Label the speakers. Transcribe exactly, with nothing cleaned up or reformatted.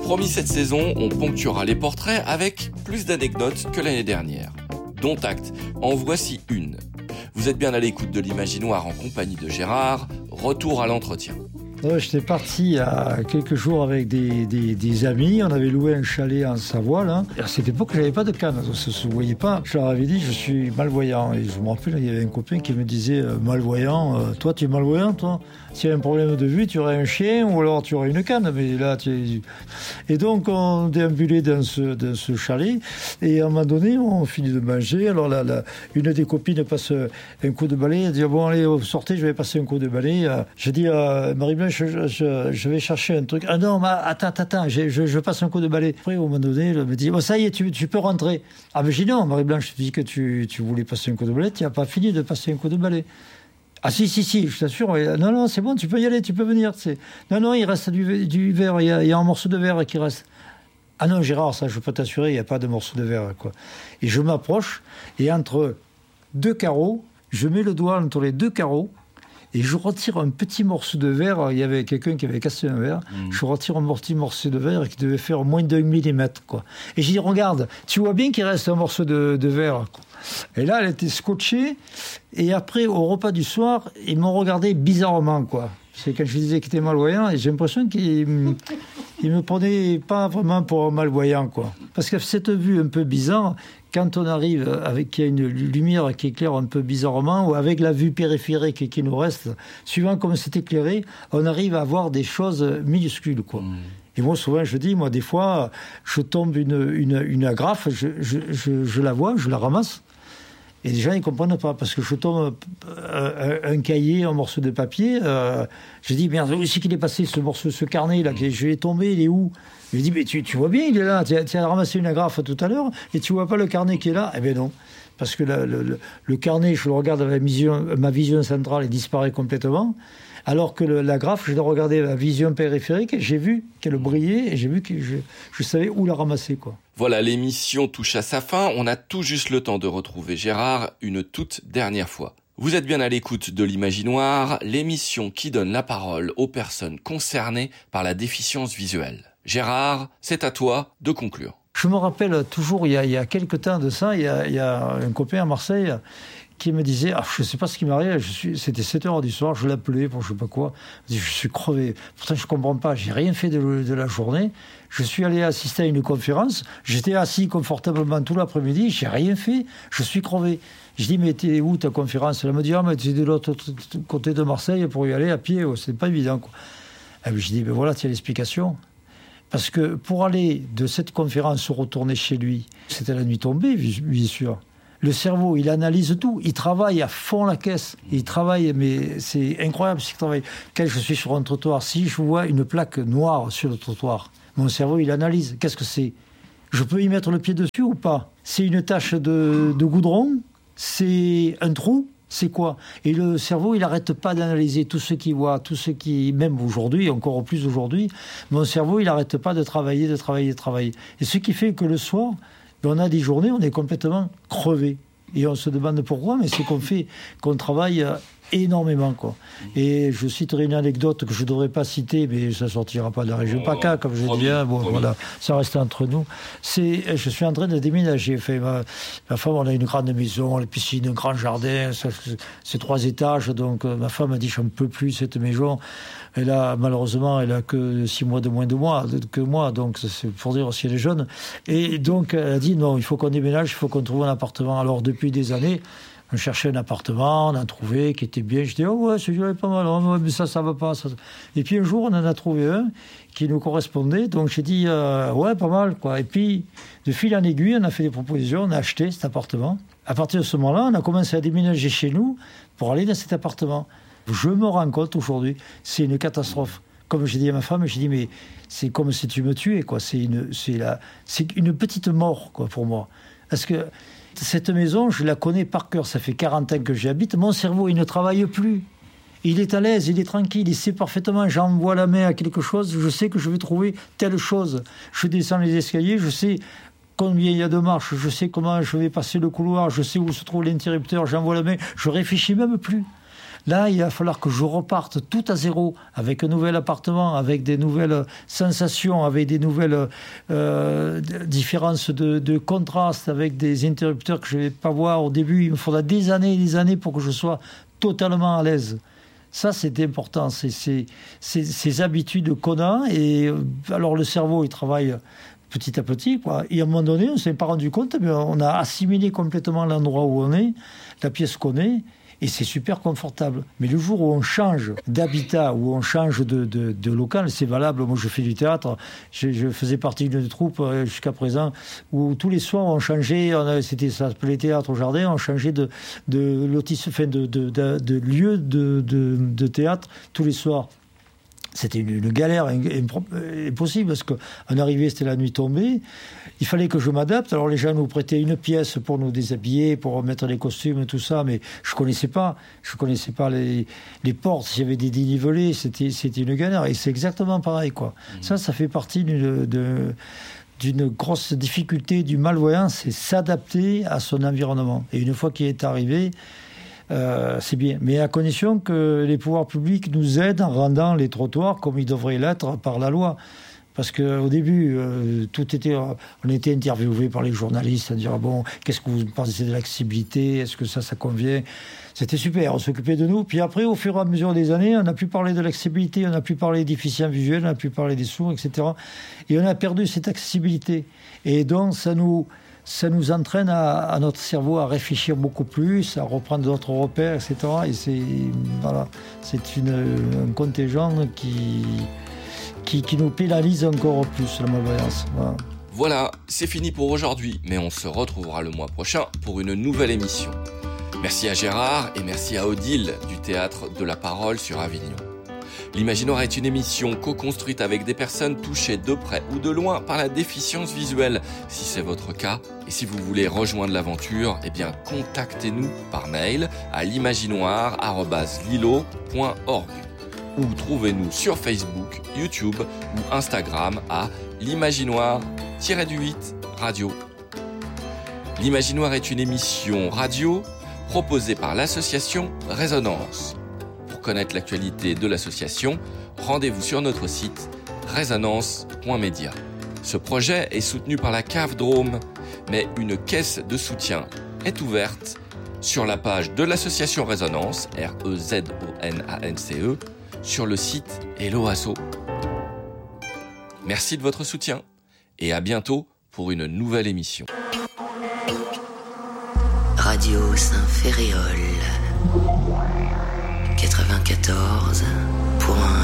Speaker 1: Promis, cette saison, on ponctuera les portraits avec plus d'anecdotes que l'année dernière. Dont acte, en voici une. Vous êtes bien à l'écoute de l'Imaginoire en compagnie de Gérard. Retour à l'entretien.
Speaker 2: Ouais, j'étais parti il y a quelques jours avec des, des, des amis. On avait loué un chalet en Savoie. Là. Et à cette époque, je n'avais pas de canne. Ça ne se voyait pas. Je leur avais dit je suis malvoyant. Et je me rappelle, il y avait un copain qui me disait euh, malvoyant. Euh, toi, tu es malvoyant, toi? S'il y a un problème de vue, tu aurais un chien ou alors tu aurais une canne. Mais là, tu es... Et donc, on déambulait dans ce, dans ce chalet. Et à un moment donné, on finit de manger. Alors, là, là, une des copines passe un coup de balai. Elle dit bon, allez, sortez, je vais passer un coup de balai. J'ai dit euh, Marie-Blanche, Je, je, je vais chercher un truc. Ah non, mais attends, attends, je, je, je passe un coup de balai. Après, au moment donné, elle me dit, oh, ça y est, tu, tu peux rentrer. Ah, mais j'ai dit non, Marie-Blanche, je te dis que tu, tu voulais passer un coup de balai, tu n'as pas fini de passer un coup de balai. Ah si, si, si, je t'assure. Non, non, c'est bon, tu peux y aller, tu peux venir. C'est... Non, non, il reste du, du verre, il y, a, il y a un morceau de verre qui reste. Ah non, Gérard, ça, je peux t'assurer, il n'y a pas de morceau de verre, quoi. Et je m'approche, et entre deux carreaux, je mets le doigt entre les deux carreaux, et je retire un petit morceau de verre. Il y avait quelqu'un qui avait cassé un verre. Mmh. Je retire un petit morceau de verre qui devait faire moins d'un millimètre, quoi. Et j'ai dit, regarde, tu vois bien qu'il reste un morceau de, de verre, quoi. Et là, elle était scotchée. Et après, au repas du soir, ils m'ont regardé bizarrement, quoi. C'est quand je disais qu'il était malvoyant, et j'ai l'impression qu'ils ne me prenaient pas vraiment pour un malvoyant, quoi. Parce que cette vue un peu bizarre, quand on arrive avec qu'il y a une lumière qui éclaire un peu bizarrement, ou avec la vue périphérique qui nous reste, suivant comme c'est éclairé, on arrive à voir des choses minuscules, quoi. Mmh. Et moi, souvent, je dis, moi, des fois, je tombe une, une, une agrafe, je, je, je, je la vois, je la ramasse. Et les gens, ils ne comprennent pas, parce que je tombe un, un cahier, un morceau de papier. Euh, je dis, merde, où est-ce qu'il est passé, ce morceau, ce carnet-là, que je vais tomber, il est où? Je dis, mais tu, tu vois bien, il est là. Tu as, tu as ramassé une agrafe tout à l'heure, et tu ne vois pas le carnet qui est là? Eh bien non. Parce que la, le, le, le carnet, je le regarde avec ma vision, ma vision centrale, il disparaît complètement. Alors que le, la grafe, je l'ai regardé à la vision périphérique, et j'ai vu qu'elle brillait, et j'ai vu que je, je savais où la ramasser, quoi.
Speaker 1: Voilà, l'émission touche à sa fin. On a tout juste le temps de retrouver Gérard une toute dernière fois. Vous êtes bien à l'écoute de l'Imaginoire, l'émission qui donne la parole aux personnes concernées par la déficience visuelle. Gérard, c'est à toi de conclure.
Speaker 2: Je me rappelle toujours, il y a, il y a quelques temps de ça, il y a, il y a un copain à Marseille qui me disait, ah, je ne sais pas ce qui m'arrive, je suis, c'était sept heures du soir, je l'appelais pour je ne sais pas quoi, je suis crevé, pourtant je ne comprends pas, j'ai rien fait de, de la journée, je suis allé assister à une conférence, j'étais assis confortablement tout l'après-midi, j'ai rien fait, je suis crevé. Je dis, mais t'es où ta conférence? Elle me dit, ah, mais tu es de l'autre côté de Marseille pour y aller à pied, oh, c'est pas évident, quoi. Et puis je dis, ben voilà, tu as l'explication. Parce que pour aller de cette conférence retourner chez lui, c'était la nuit tombée, bien sûr. Le cerveau, il analyse tout. Il travaille à fond la caisse. Il travaille, mais c'est incroyable ce qu'il travaille. Quand je suis sur un trottoir, si je vois une plaque noire sur le trottoir, mon cerveau, il analyse. Qu'est-ce que c'est? Je peux y mettre le pied dessus ou pas? C'est une tache de, de goudron? C'est un trou? C'est quoi? Et le cerveau, il n'arrête pas d'analyser tout ce qu'il voit, tout ce qui, même aujourd'hui, encore plus aujourd'hui, mon cerveau, il n'arrête pas de travailler, de travailler, de travailler. Et ce qui fait que le soir, on a des journées, on est complètement crevé. Et on se demande pourquoi, mais c'est qu'on fait, qu'on travaille énormément, quoi. Et je citerai une anecdote que je ne devrais pas citer, mais ça ne sortira pas de la région PACA, comme je dis. Hein. Bon, voilà, ça reste entre nous. C'est, je suis en train de déménager. Enfin, ma, ma femme, on a une grande maison, la piscine, un grand jardin, ça, c'est trois étages. Donc, ma femme a dit, je n'en peux plus, cette maison. Elle a, malheureusement, elle a que six mois de moins de moi, que moi, donc c'est pour dire aussi elle est jeune. Et donc, elle a dit, non, il faut qu'on déménage, il faut qu'on trouve un appartement. Alors, depuis des années, on cherchait un appartement, on a trouvé qui était bien. Je dis, oh ouais, celui-là est pas mal, oh, mais ça, ça va pas. Ça. Et puis un jour, on en a trouvé un qui nous correspondait. Donc j'ai dit, euh, ouais, pas mal, quoi. Et puis, de fil en aiguille, on a fait des propositions, on a acheté cet appartement. À partir de ce moment-là, on a commencé à déménager chez nous pour aller dans cet appartement. Je me rends compte aujourd'hui, c'est une catastrophe. Comme j'ai dit à ma femme, j'ai dit, mais c'est comme si tu me tuais, quoi. C'est une, c'est la, c'est une petite mort, quoi, pour moi. Parce que cette maison, je la connais par cœur. Ça fait quarante ans que j'y habite. Mon cerveau, il ne travaille plus. Il est à l'aise, il est tranquille, il sait parfaitement. J'envoie la main à quelque chose, je sais que je vais trouver telle chose. Je descends les escaliers, je sais combien il y a de marches, je sais comment je vais passer le couloir, je sais où se trouve l'interrupteur, j'envoie la main. Je réfléchis même plus. Là, il va falloir que je reparte tout à zéro, avec un nouvel appartement, avec des nouvelles sensations, avec des nouvelles euh, différences de, de contraste, avec des interrupteurs que je ne vais pas voir au début. Il me faudra des années et des années pour que je sois totalement à l'aise. Ça, c'est important. C'est, c'est, c'est ces habitudes qu'on a. Et alors, le cerveau, il travaille petit à petit, quoi. Et à un moment donné, on ne s'est pas rendu compte, mais on a assimilé complètement l'endroit où on est, la pièce qu'on est, et c'est super confortable. Mais le jour où on change d'habitat, où on change de, de, de local, c'est valable. Moi, je fais du théâtre. Je, je faisais partie d'une troupe jusqu'à présent où tous les soirs, on changeait, on avait, c'était, ça s'appelait Théâtre au Jardin, on changeait de, de, lotis, enfin de, de, de, de lieu de, de, de théâtre tous les soirs. C'était une, une galère impossible parce qu'en arrivée, c'était la nuit tombée. Il fallait que je m'adapte. Alors les gens nous prêtaient une pièce pour nous déshabiller, pour remettre les costumes et tout ça, mais je ne connaissais pas. Je ne connaissais pas les, les portes. S'il y avait des dénivelés, c'était, c'était une galère. Et c'est exactement pareil, quoi. Mmh. Ça, ça fait partie d'une, de, d'une grosse difficulté du malvoyant, c'est s'adapter à son environnement. Et une fois qu'il est arrivé, Euh, c'est bien, mais à condition que les pouvoirs publics nous aident en rendant les trottoirs comme ils devraient l'être par la loi. Parce qu'au début, euh, tout était, on était interviewés par les journalistes à dire ah bon, qu'est-ce que vous pensez de l'accessibilité ? Est-ce que ça, ça convient ? C'était super, on s'occupait de nous. Puis après, au fur et à mesure des années, on a pu parler de l'accessibilité, on a pu parler des déficients visuels, on a pu parler des sourds, et cetera. Et on a perdu cette accessibilité. Et donc, ça nous... ça nous entraîne à, à notre cerveau à réfléchir beaucoup plus, à reprendre d'autres repères, et cetera. Et c'est, voilà, c'est une, un contingent qui, qui, qui nous pénalise encore plus, la malvoyance. Voilà.
Speaker 1: Voilà, c'est fini pour aujourd'hui, mais on se retrouvera le mois prochain pour une nouvelle émission. Merci à Gérard et merci à Odile du Théâtre de la Parole sur Avignon. L'Imaginoire est une émission co-construite avec des personnes touchées de près ou de loin par la déficience visuelle. Si c'est votre cas, et si vous voulez rejoindre l'aventure, eh bien contactez-nous par mail à l'imaginoire arobase lilo point org ou trouvez-nous sur Facebook, YouTube ou Instagram à l'imaginoire-huit radio. L'Imaginoire est une émission radio proposée par l'association Résonance. Pour connaître l'actualité de l'association, rendez-vous sur notre site résonance point média. Ce projet est soutenu par la C A F Drôme, mais une caisse de soutien est ouverte sur la page de l'association Résonance, R E Z O N A N C E, sur le site Hello Asso. Merci de votre soutien et à bientôt pour une nouvelle émission.
Speaker 3: Radio Saint-Ferréol quatre-vingt-quatorze point un